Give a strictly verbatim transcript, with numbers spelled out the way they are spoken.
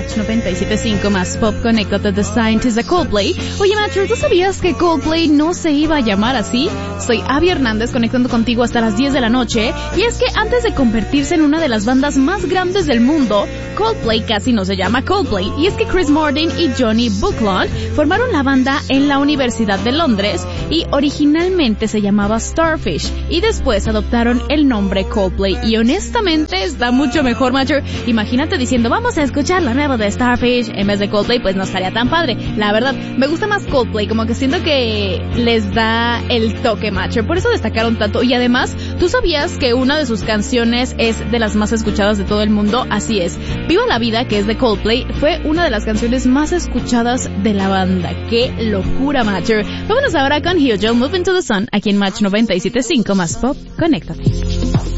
Match noventa y siete punto cinco más Pop, conéctate The Scientist de Coldplay. Oye, Matcher, ¿tú sabías que Coldplay no se iba a llamar así? Soy Abby Hernández, conectando contigo hasta las diez de la noche. Y es que antes de convertirse en una de las bandas más grandes del mundo, Coldplay casi no se llama Coldplay. Y es que Chris Martin y Johnny Buckland formaron la banda en la Universidad de Londres y originalmente se llamaba Starfish y después adoptaron el nombre Coldplay. Y honestamente está mucho mejor, Matcher. Imagínate diciendo, vamos a escuchar la nueva de Starfish en vez de Coldplay, pues no estaría tan padre. La verdad, me gusta más Coldplay, como que siento que les da el toque, Matcher. Por eso destacaron tanto. Y además, ¿tú sabías que una de sus canciones es de las más escuchadas de todo el mundo? Así es. Viva la Vida, que es de Coldplay, fue una de las canciones más escuchadas de la banda. ¡Qué locura, Matcher! Vámonos ahora con Hugel, Move Into the Sun, aquí en Match noventa y siete punto cinco más Pop. Conéctate.